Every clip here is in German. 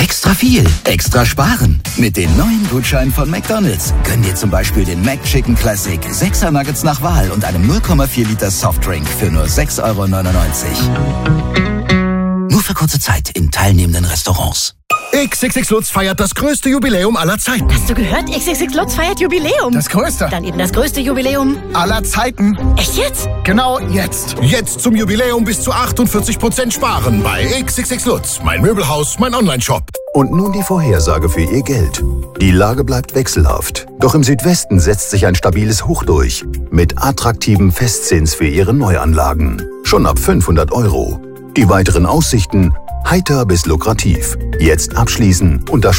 Extra viel, extra sparen. Mit den neuen Gutscheinen von McDonald's. Gönn dir zum Beispiel den McChicken Classic, 6er Nuggets nach Wahl und einem 0,4 Liter Softdrink für nur 6,99 €. Nur für kurze Zeit in teilnehmenden Restaurants. XXX Lutz feiert das größte Jubiläum aller Zeiten. Hast du gehört? XXX Lutz feiert Jubiläum. Das größte. Dann eben das größte Jubiläum aller Zeiten. Echt jetzt? Genau jetzt. Jetzt zum Jubiläum bis zu 48% sparen bei XXX Lutz. Mein Möbelhaus, mein Onlineshop. Und nun die Vorhersage für Ihr Geld. Die Lage bleibt wechselhaft. Doch im Südwesten setzt sich ein stabiles Hoch durch. Mit attraktivem Festzins für Ihre Neuanlagen. Schon ab 500 €. Die weiteren Aussichten: heiter bis lukrativ. Jetzt abschließen unter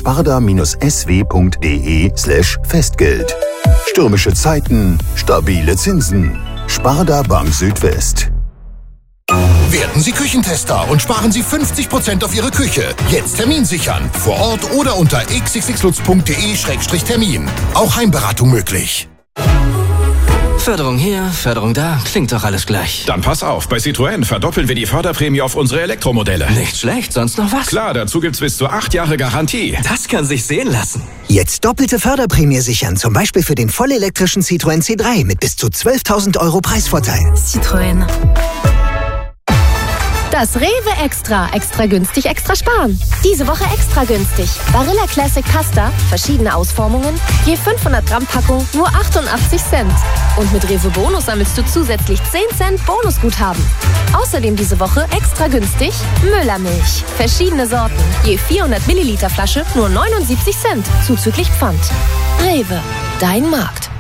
sparda-sw.de/Festgeld. Stürmische Zeiten, stabile Zinsen. Sparda Bank Südwest. Werden Sie Küchentester und sparen Sie 50% auf Ihre Küche. Jetzt Termin sichern. Vor Ort oder unter xxxlutz.de/Termin. Auch Heimberatung möglich. Förderung hier, Förderung da, klingt doch alles gleich. Dann pass auf, bei Citroën verdoppeln wir die Förderprämie auf unsere Elektromodelle. Nicht schlecht, sonst noch was? Klar, dazu gibt's bis zu 8 Jahre Garantie. Das kann sich sehen lassen. Jetzt doppelte Förderprämie sichern, zum Beispiel für den vollelektrischen Citroën C3 mit bis zu 12.000 € Preisvorteil. Citroën. Das Rewe Extra. Extra günstig, extra sparen. Diese Woche extra günstig. Barilla Classic Pasta, verschiedene Ausformungen, je 500 Gramm Packung, nur 88 Cent. Und mit Rewe Bonus sammelst du zusätzlich 10 Cent Bonusguthaben. Außerdem diese Woche extra günstig Müllermilch. Verschiedene Sorten, je 400 Milliliter Flasche, nur 79 Cent, zuzüglich Pfand. Rewe, dein Markt.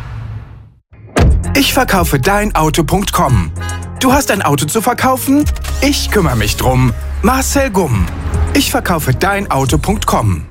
Ich verkaufe deinauto.com. Du hast ein Auto zu verkaufen? Ich kümmere mich drum. Marcel Gumm. Ich verkaufe deinauto.com.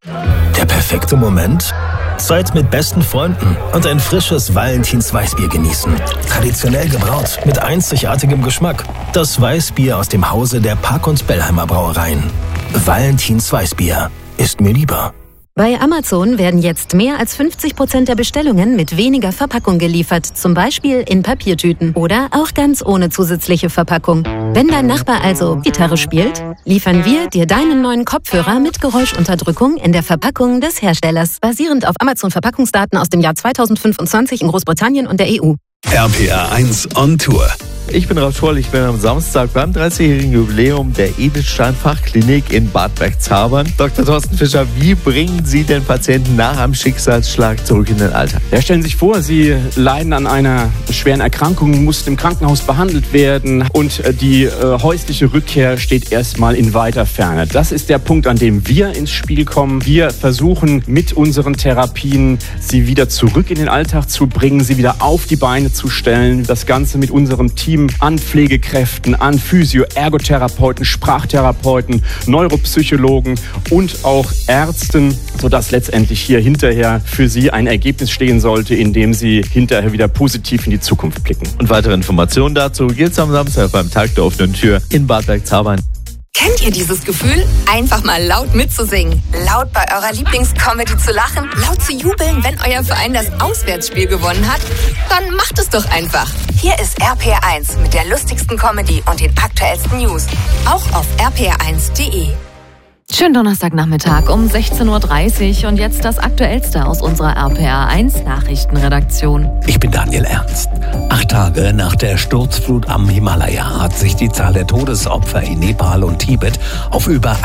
Der perfekte Moment? Zeit mit besten Freunden und ein frisches Valentins Weißbier genießen. Traditionell gebraut, mit einzigartigem Geschmack. Das Weißbier aus dem Hause der Park- und Bellheimer Brauereien. Valentins Weißbier ist mir lieber. Bei Amazon werden jetzt mehr als 50% der Bestellungen mit weniger Verpackung geliefert, zum Beispiel in Papiertüten oder auch ganz ohne zusätzliche Verpackung. Wenn dein Nachbar also Gitarre spielt, liefern wir dir deinen neuen Kopfhörer mit Geräuschunterdrückung in der Verpackung des Herstellers, basierend auf Amazon-Verpackungsdaten aus dem Jahr 2025 in Großbritannien und der EU. RPA 1 on Tour. Ich bin Ralf Scholl, ich bin am Samstag beim 30-jährigen Jubiläum der Edelstein-Fachklinik in Bad Bergzabern. Dr. Thorsten Fischer, wie bringen Sie den Patienten nach einem Schicksalsschlag zurück in den Alltag? Ja, stellen Sie sich vor, Sie leiden an einer schweren Erkrankung, mussten im Krankenhaus behandelt werden und die häusliche Rückkehr steht erstmal in weiter Ferne. Das ist der Punkt, an dem wir ins Spiel kommen. Wir versuchen mit unseren Therapien, Sie wieder zurück in den Alltag zu bringen, Sie wieder auf die Beine zu stellen. Das Ganze mit unserem Team an Pflegekräften, an Physio-, Ergotherapeuten, Sprachtherapeuten, Neuropsychologen und auch Ärzten, sodass letztendlich hier hinterher für Sie ein Ergebnis stehen sollte, in dem Sie hinterher wieder positiv in die Zukunft blicken. Und weitere Informationen dazu gibt's am Samstag beim Tag der offenen Tür in Bad Bergzabern. Kennt ihr dieses Gefühl? Einfach mal laut mitzusingen, laut bei eurer Lieblingscomedy zu lachen, laut zu jubeln, wenn euer Verein das Auswärtsspiel gewonnen hat? Dann macht es doch einfach. Hier ist RPR 1 mit der lustigsten Comedy und den aktuellsten News. Auch auf rpr1.de. Schönen Donnerstagnachmittag um 16:30 Uhr und jetzt das Aktuellste aus unserer RPA 1 Nachrichtenredaktion. Ich bin Daniel Ernst. 8 Tage nach der Sturzflut am Himalaya hat sich die Zahl der Todesopfer in Nepal und Tibet auf über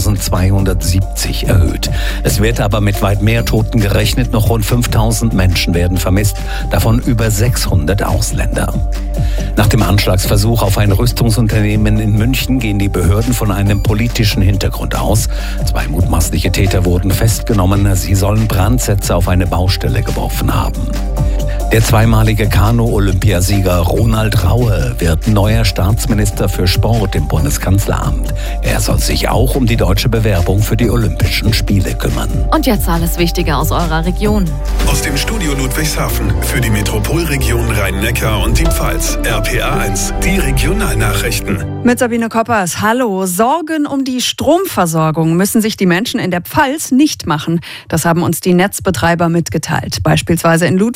1270 erhöht. Es wird aber mit weit mehr Toten gerechnet. Noch rund 5000 Menschen werden vermisst, davon über 600 Ausländer. Nach dem Anschlagsversuch auf ein Rüstungsunternehmen in München gehen die Behörden von einem politischen Hintergrund aus. 2 mutmaßliche Täter wurden festgenommen. Sie sollen Brandsätze auf eine Baustelle geworfen haben. Der zweimalige Kanu-Olympiasieger Ronald Raue wird neuer Staatsminister für Sport im Bundeskanzleramt. Er soll sich auch um die deutsche Bewerbung für die Olympischen Spiele kümmern. Und jetzt alles Wichtige aus eurer Region. Aus dem Studio Ludwigshafen für die Metropolregion Rhein-Neckar und die Pfalz. RPA 1, die Regionalnachrichten. Mit Sabine Koppers. Hallo. Sorgen um die Stromversorgung müssen sich die Menschen in der Pfalz nicht machen. Das haben uns die Netzbetreiber mitgeteilt. Beispielsweise in Ludwigshafen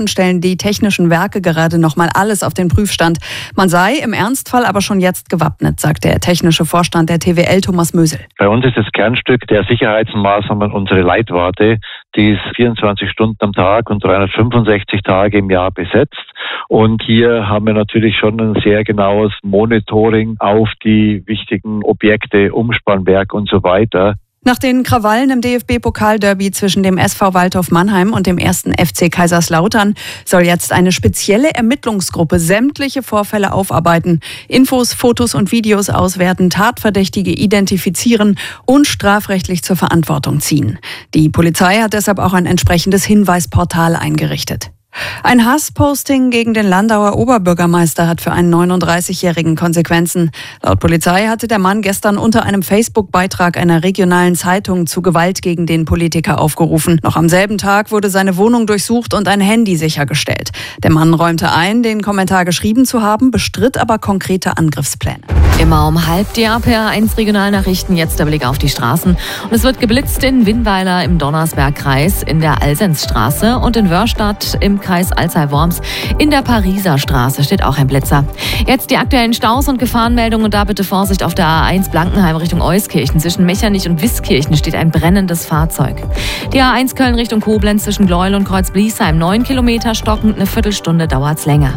Flughafen stellen die technischen Werke gerade noch mal alles auf den Prüfstand. Man sei im Ernstfall aber schon jetzt gewappnet, sagt der technische Vorstand der TWL, Thomas Mösel. Bei uns ist das Kernstück der Sicherheitsmaßnahmen unsere Leitwarte. Die ist 24 Stunden am Tag und 365 Tage im Jahr besetzt. Und hier haben wir natürlich schon ein sehr genaues Monitoring auf die wichtigen Objekte, Umspannwerk und so weiter. Nach den Krawallen im DFB-Pokal-Derby zwischen dem SV Waldhof Mannheim und dem 1. FC Kaiserslautern soll jetzt eine spezielle Ermittlungsgruppe sämtliche Vorfälle aufarbeiten, Infos, Fotos und Videos auswerten, Tatverdächtige identifizieren und strafrechtlich zur Verantwortung ziehen. Die Polizei hat deshalb auch ein entsprechendes Hinweisportal eingerichtet. Ein Hassposting gegen den Landauer Oberbürgermeister hat für einen 39-Jährigen Konsequenzen. Laut Polizei hatte der Mann gestern unter einem Facebook-Beitrag einer regionalen Zeitung zu Gewalt gegen den Politiker aufgerufen. Noch am selben Tag wurde seine Wohnung durchsucht und ein Handy sichergestellt. Der Mann räumte ein, den Kommentar geschrieben zu haben, bestritt aber konkrete Angriffspläne. Immer um 12:30 die RPR1 Regionalnachrichten, jetzt der Blick auf die Straßen. Und es wird geblitzt in Winnweiler im Donnersbergkreis, in der Alsensstraße und in Wörstadt im Kreis Alzey-Worms. In der Pariser Straße steht auch ein Blitzer. Jetzt die aktuellen Staus und Gefahrenmeldungen und da bitte Vorsicht auf der A1 Blankenheim Richtung Euskirchen. Zwischen Mechernich und Wiskirchen steht ein brennendes Fahrzeug. Die A1 Köln Richtung Koblenz zwischen Gleuel und Kreuzbliesheim 9 Kilometer stockend, eine Viertelstunde dauert's länger.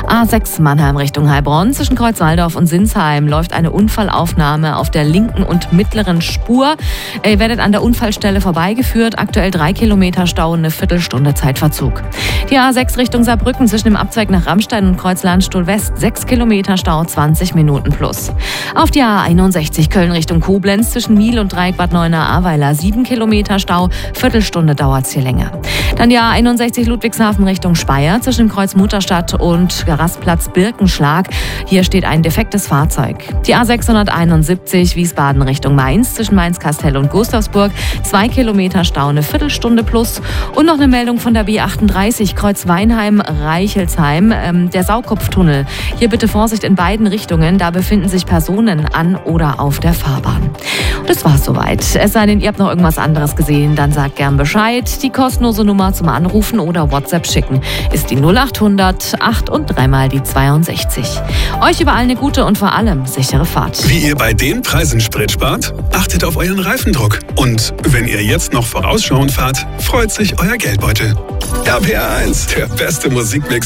A6 Mannheim Richtung Heilbronn zwischen Kreuzwaldorf und Sinsheim läuft eine Unfallaufnahme auf der linken und mittleren Spur. Ihr werdet an der Unfallstelle vorbeigeführt. Aktuell 3 Kilometer Stau, eine Viertelstunde Zeitverzug. Die A6 Richtung Saarbrücken zwischen dem Abzweig nach Rammstein und Kreuz Landstuhl West 6 Kilometer Stau, 20 Minuten plus. Auf die A61 Köln Richtung Koblenz zwischen Miel und Dreieck Bad Neuenahr-Ahrweiler 7 Kilometer Stau, Viertelstunde dauert's hier länger. Dann die A61 Ludwigshafen Richtung Speyer zwischen dem Kreuz Mutterstadt und Rastplatz Birkenschlag. Hier steht ein defektes Fahrzeug. Die A671 Wiesbaden Richtung Mainz zwischen Mainz-Kastel und Gustavsburg 2 Kilometer Stau, eine Viertelstunde plus. Und noch eine Meldung von der B38 Kreuz Weinheim-Reichelsheim, der Saukopftunnel. Hier bitte Vorsicht in beiden Richtungen, da befinden sich Personen an oder auf der Fahrbahn. Und das war's soweit. Es sei denn, ihr habt noch irgendwas anderes gesehen, dann sagt gern Bescheid. Die kostenlose Nummer zum Anrufen oder WhatsApp schicken ist die 0800 8 und 3 mal die 62. Euch überall eine gute und vor allem sichere Fahrt. Wie ihr bei den Preisen Sprit spart? Achtet auf euren Reifendruck. Und wenn ihr jetzt noch vorausschauend fahrt, freut sich euer Geldbeutel. RPR1, der beste Musikmix